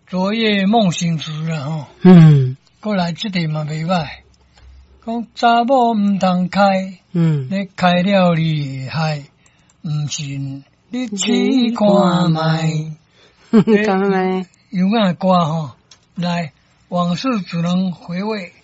昨夜梦醒时啦吼，过来这题嘛袂歹。讲查某毋通开，你开了你会害，毋信你试看卖。 干咩？ 有影歌吼，来，往事只能回味，